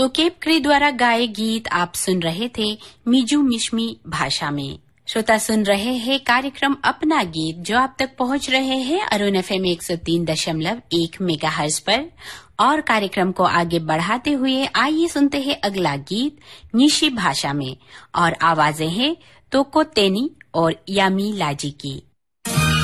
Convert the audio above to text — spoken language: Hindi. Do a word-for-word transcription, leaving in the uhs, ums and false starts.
सोकेप क्री द्वारा गाए गीत आप सुन रहे थे मिजू मिश्मी भाषा में। श्रोता सुन रहे हैं कार्यक्रम अपना गीत जो आप तक पहुंच रहे हैं अरुण एफएम एक सौ तीन दशमलव एक मेगाहर्ट्ज पर। और कार्यक्रम को आगे बढ़ाते हुए आइए सुनते हैं अगला गीत निशी भाषा में और आवाजें हैं तोको तेनी और यामी लाजी की।